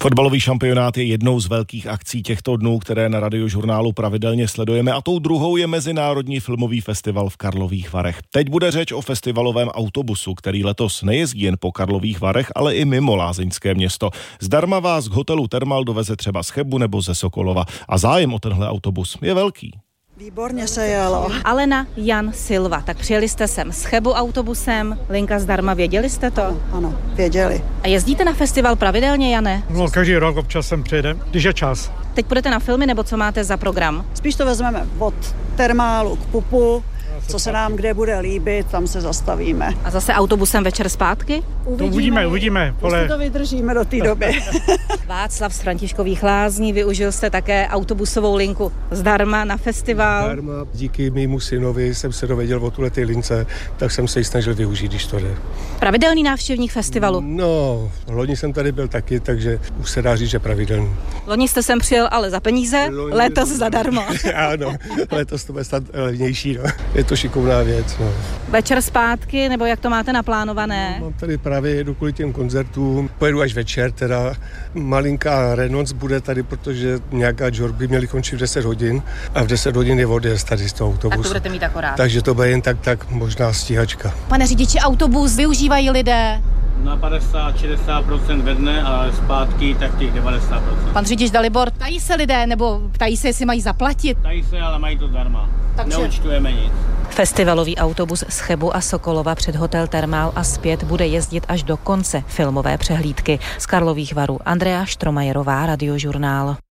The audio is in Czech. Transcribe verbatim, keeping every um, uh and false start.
Fotbalový šampionát je jednou z velkých akcí těchto dnů, které na Radiožurnálu pravidelně sledujeme, a tou druhou je Mezinárodní filmový festival v Karlových Varech. Teď bude řeč o festivalovém autobusu, který letos nejezdí jen po Karlových Varech, ale i mimo lázeňské město. Zdarma vás k hotelu Thermal doveze třeba z Chebu nebo ze Sokolova a zájem o tenhle autobus je velký. Výborně se jelo. Alena, Jan, Silva. Tak přijeli jste sem z Chebu autobusem, linka zdarma, věděli jste to? Ano, ano, věděli. A jezdíte na festival pravidelně, Jane? No, každý rok občas sem přijede, když je čas. Teď půjdete na filmy, nebo co máte za program? Spíš to vezmeme od Thermalu k Pupu, co se nám kde bude líbit, tam se zastavíme. A zase autobusem večer zpátky? Uvidíme, to uvidíme, uvidíme. Jestli to vydržíme do té doby. Václav z Františkových Lázní, využil jste také autobusovou linku zdarma na festival. Zdarma, díky mému synovi jsem se dověděl o tuhleté lince, tak jsem se ji snažil využít, když to jde. Pravidelný návštěvník festivalu? No, loni jsem tady byl taky, takže už se dá říct, že pravidelný. Loni jste sem přijel ale za peníze, loni letos zadarmo. Ano, letos to bude snad levnější, no. Je to šikovná věc, no. Večer zpátky, nebo jak to máte naplánované? No, mám tady právě jedu kvůli těm koncertům, pojedu až večer, teda malinká Renault bude tady, protože nějaká job by měli končit v deset hodin a v deset hodin je odjezd tady z toho autobusu. Tak to budete mít akorát. Takže to bude jen tak, tak možná stíhačka. Pane řidiči, autobus využívají lidé? Na padesát až šedesát procent ve dne a zpátky tak těch devadesát procent. Pan řidič Dalibor, ptají se lidé, nebo ptají se, jestli mají zaplatit? Ptají se, ale mají to zdarma. Takže neúčtujeme nic. Festivalový autobus z Chebu a Sokolova před hotel Thermal a zpět bude jezdit až do konce filmové přehlídky. Z Karlových Varů Andrea Štromajerová, Radiožurnál.